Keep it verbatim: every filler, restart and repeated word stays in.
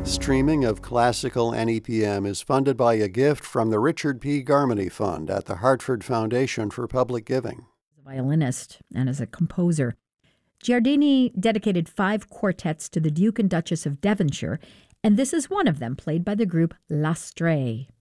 Streaming of classical N E P M is funded by a gift from the Richard P. Garmany Fund at the Hartford Foundation for Public Giving. As a violinist and as a composer, Giardini dedicated five quartets to the Duke and Duchess of Devonshire, and this is one of them, played by the group L'Astrée.